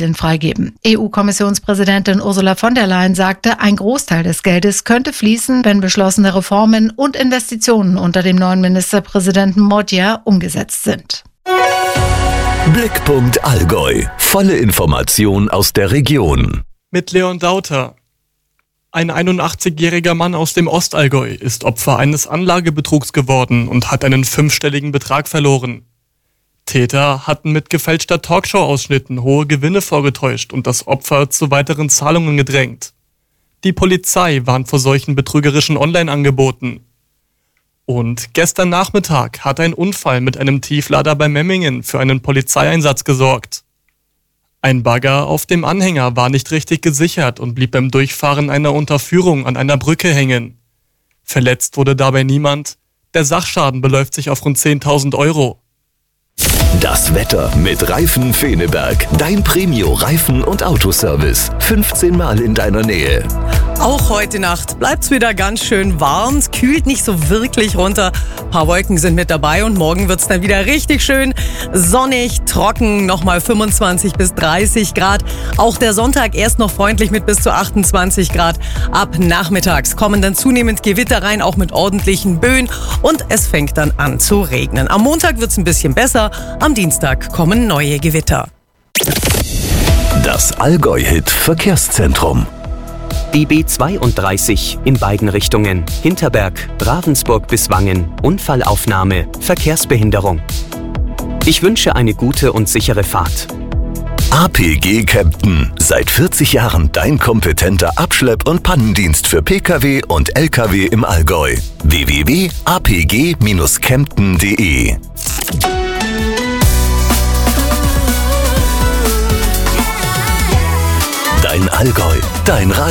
Mitteln freigeben. EU-Kommissionspräsidentin Ursula von der Leyen sagte, ein Großteil des Geldes könnte fließen, wenn beschlossene Reformen und Investitionen unter dem neuen Ministerpräsidenten Motja umgesetzt sind. Blickpunkt Allgäu. Volle Information aus der Region. Mit Leon Dauter. Ein 81-jähriger Mann aus dem Ostallgäu ist Opfer eines Anlagebetrugs geworden und hat einen 5-stelligen Betrag verloren. Täter hatten mit gefälschter Talkshow-Ausschnitten hohe Gewinne vorgetäuscht und das Opfer zu weiteren Zahlungen gedrängt. Die Polizei warnt vor solchen betrügerischen Online-Angeboten. Und gestern Nachmittag hat ein Unfall mit einem Tieflader bei Memmingen für einen Polizeieinsatz gesorgt. Ein Bagger auf dem Anhänger war nicht richtig gesichert und blieb beim Durchfahren einer Unterführung an einer Brücke hängen. Verletzt wurde dabei niemand. Der Sachschaden beläuft sich auf rund 10.000 Euro. Das Wetter mit Reifen Feneberg. Dein Premio-Reifen- und Autoservice. 15 Mal in deiner Nähe. Auch heute Nacht bleibt's wieder ganz schön warm. Es kühlt nicht so wirklich runter. Ein paar Wolken sind mit dabei und morgen wird's dann wieder richtig schön sonnig, trocken, nochmal 25 bis 30 Grad. Auch der Sonntag erst noch freundlich mit bis zu 28 Grad. Ab nachmittags kommen dann zunehmend Gewitter rein, auch mit ordentlichen Böen. Und es fängt dann an zu regnen. Am Montag wird's ein bisschen besser. Am Dienstag kommen neue Gewitter. Das Allgäu-Hit Verkehrszentrum. Die B32 in beiden Richtungen. Hinterberg, Ravensburg bis Wangen. Unfallaufnahme, Verkehrsbehinderung. Ich wünsche eine gute und sichere Fahrt. APG Kempten. Seit 40 Jahren dein kompetenter Abschlepp- und Pannendienst für Pkw und Lkw im Allgäu. www.apg-kempten.de Dein Allgäu, dein Radio.